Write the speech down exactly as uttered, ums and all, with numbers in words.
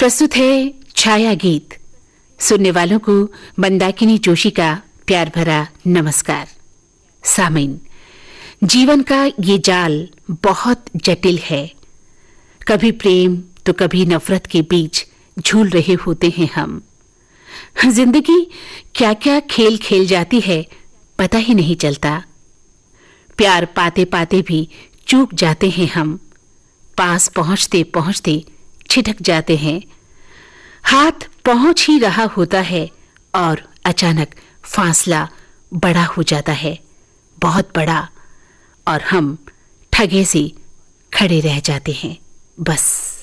प्रस्तुत है छाया गीत। सुनने वालों को मंदाकिनी जोशी का प्यार भरा नमस्कार। सामीन, जीवन का ये जाल बहुत जटिल है। कभी प्रेम तो कभी नफरत के बीच झूल रहे होते हैं हम। जिंदगी क्या क्या खेल खेल जाती है पता ही नहीं चलता। प्यार पाते पाते भी चूक जाते हैं हम। पास पहुंचते पहुंचते छिटक जाते हैं। हाथ पहुंच ही रहा होता है और अचानक फासला बड़ा हो जाता है, बहुत बड़ा, और हम ठगे से खड़े रह जाते हैं बस।